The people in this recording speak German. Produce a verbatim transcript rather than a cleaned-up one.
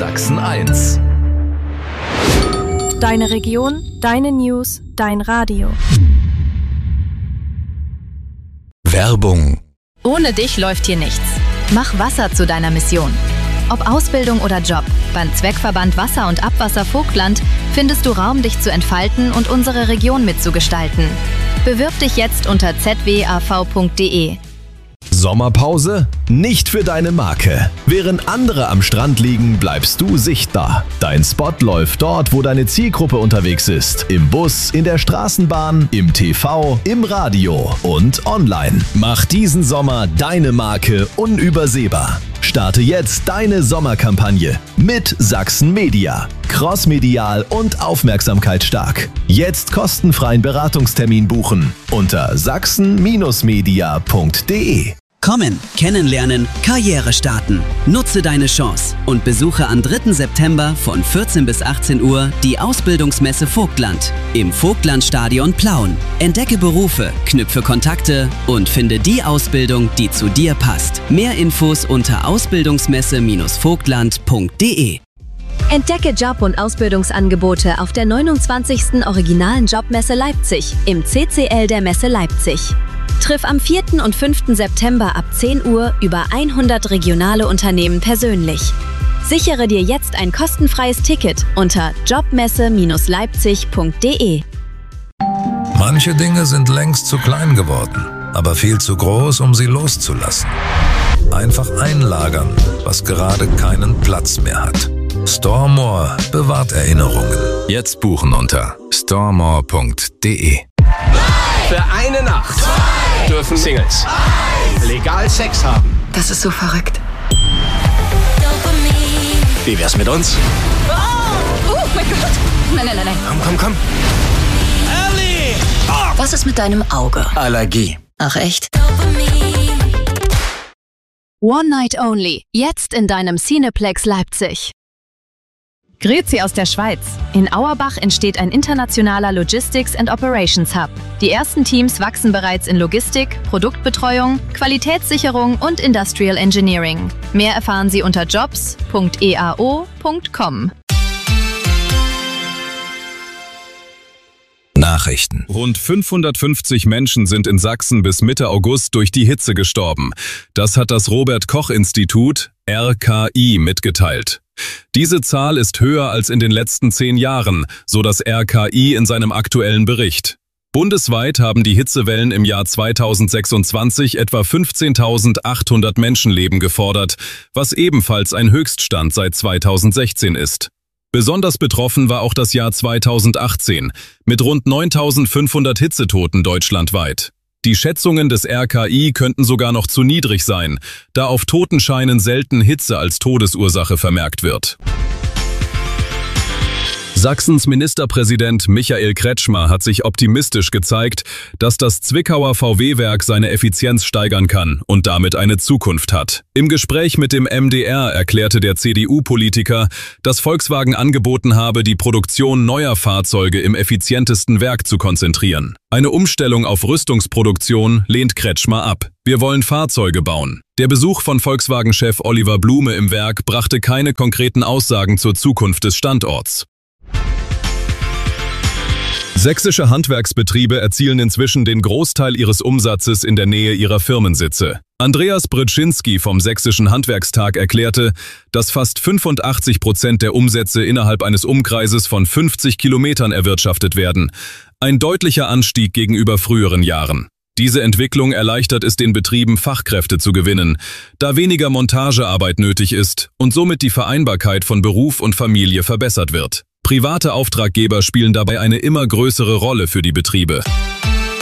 Sachsen eins. Deine Region, deine News, dein Radio. Werbung. Ohne dich läuft hier nichts. Mach Wasser zu deiner Mission. Ob Ausbildung oder Job, beim Zweckverband Wasser und Abwasser Vogtland findest du Raum, dich zu entfalten und unsere Region mitzugestalten. Bewirb dich jetzt unter z w a v punkt d e. Sommerpause? Nicht für deine Marke. Während andere am Strand liegen, bleibst du sichtbar. Dein Spot läuft dort, wo deine Zielgruppe unterwegs ist. Im Bus, in der Straßenbahn, im T V, im Radio und online. Mach diesen Sommer deine Marke unübersehbar. Starte jetzt deine Sommerkampagne mit Sachsen Media. Crossmedial und aufmerksamkeitsstark. Jetzt kostenfreien Beratungstermin buchen unter sachsen Media punkt d e. Kommen, kennenlernen, Karriere starten. Nutze deine Chance und besuche am dritten September von vierzehn bis achtzehn Uhr die Ausbildungsmesse Vogtland im Vogtlandstadion Plauen. Entdecke Berufe, knüpfe Kontakte und finde die Ausbildung, die zu dir passt. Mehr Infos unter ausbildungsmesse vogtland punkt d e. Entdecke Job- und Ausbildungsangebote auf der neunundzwanzigsten Originalen Jobmesse Leipzig im C C L der Messe Leipzig. Triff am vierten und fünften September ab zehn Uhr über hundert regionale Unternehmen persönlich. Sichere dir jetzt ein kostenfreies Ticket unter jobmesse leipzig punkt d e. Manche Dinge sind längst zu klein geworden, aber viel zu groß, um sie loszulassen. Einfach einlagern, was gerade keinen Platz mehr hat. Stormore bewahrt Erinnerungen. Jetzt buchen unter stormore punkt d e. Für eine Nacht Zwei. dürfen Singles Eins. legal Sex haben. Das ist so verrückt. Wie wär's mit uns? Oh, oh mein Gott. Nein, nein, nein, nein. Komm, komm, komm. Ellie! Oh. Was ist mit deinem Auge? Allergie. Ach echt? One Night Only. Jetzt in deinem Cineplex Leipzig. Grüezi aus der Schweiz. In Auerbach entsteht ein internationaler Logistics and Operations Hub. Die ersten Teams wachsen bereits in Logistik, Produktbetreuung, Qualitätssicherung und Industrial Engineering. Mehr erfahren Sie unter jobs punkt e a o punkt com. Nachrichten. Rund fünfhundertfünfzig Menschen sind in Sachsen bis Mitte August durch die Hitze gestorben. Das hat das Robert-Koch-Institut R K I mitgeteilt. Diese Zahl ist höher als in den letzten zehn Jahren, so das R K I in seinem aktuellen Bericht. Bundesweit haben die Hitzewellen im Jahr zweitausendsechsundzwanzig etwa fünfzehntausendachthundert Menschenleben gefordert, was ebenfalls ein Höchststand seit zweitausendsechzehn ist. Besonders betroffen war auch das Jahr zweitausendachtzehn mit rund neuntausendfünfhundert Hitzetoten deutschlandweit. Die Schätzungen des R K I könnten sogar noch zu niedrig sein, da auf Totenscheinen selten Hitze als Todesursache vermerkt wird. Sachsens Ministerpräsident Michael Kretschmer hat sich optimistisch gezeigt, dass das Zwickauer V W-Werk seine Effizienz steigern kann und damit eine Zukunft hat. Im Gespräch mit dem M D R erklärte der C D U-Politiker, dass Volkswagen angeboten habe, die Produktion neuer Fahrzeuge im effizientesten Werk zu konzentrieren. Eine Umstellung auf Rüstungsproduktion lehnt Kretschmer ab. Wir wollen Fahrzeuge bauen. Der Besuch von Volkswagen-Chef Oliver Blume im Werk brachte keine konkreten Aussagen zur Zukunft des Standorts. Sächsische Handwerksbetriebe erzielen inzwischen den Großteil ihres Umsatzes in der Nähe ihrer Firmensitze. Andreas Bryczynski vom Sächsischen Handwerkstag erklärte, dass fast fünfundachtzig Prozent der Umsätze innerhalb eines Umkreises von fünfzig Kilometern erwirtschaftet werden. Ein deutlicher Anstieg gegenüber früheren Jahren. Diese Entwicklung erleichtert es den Betrieben, Fachkräfte zu gewinnen, da weniger Montagearbeit nötig ist und somit die Vereinbarkeit von Beruf und Familie verbessert wird. Private Auftraggeber spielen dabei eine immer größere Rolle für die Betriebe.